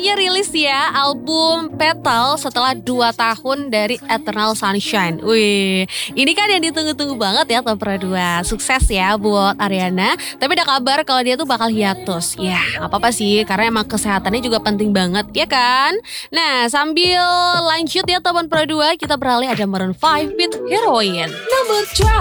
akhirnya rilis ya album Petal setelah 2 tahun dari Eternal Sunshine. Wih, ini kan yang ditunggu-tunggu banget ya Tempera 2. Sukses ya buat Ariana. Tapi ada kabar kalau dia tuh bakal hiatus. Ya, gak apa-apa sih karena emang kesehatannya juga penting banget, ya kan? Nah, sambil lanjut ya Tempera 2, kita beralih ada Maroon 5 with Heroin. Number 12.